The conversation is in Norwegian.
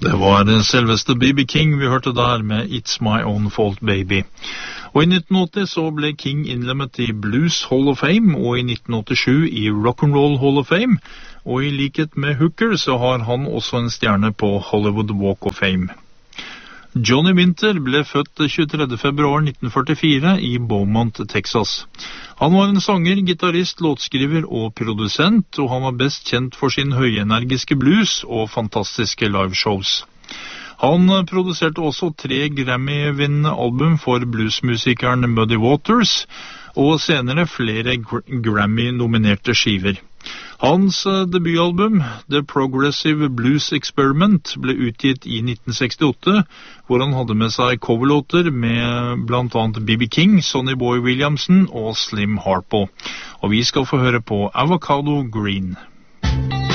Det var selveste B.B. King vi hørte der med It's My Own Fault Baby. Og i 1980 så ble King innlemmet i Blues Hall of Fame, og i 1987 i Rock'n'Roll Hall of Fame, og i likhet med Hooker så har han også en stjerne på Hollywood Walk of Fame. Johnny Winter ble født 23. februar 1944 i Beaumont, Texas. Han var en sanger, gitarist, låtskriver og produsent, og han var best kjent for sin høyenergiske blues og fantastiske liveshows. Han produserte også 3 Grammy-vinnende album for bluesmusikeren Muddy Waters, og senere flere Grammy-nominerte skiver. Hans debutalbum, The Progressive Blues Experiment, ble utgitt i 1968, hvor han hadde med seg coverlåter med blant annet B.B. King, Sonny Boy Williamson og Slim Harpo. Og vi skal få høre på Avocado Green.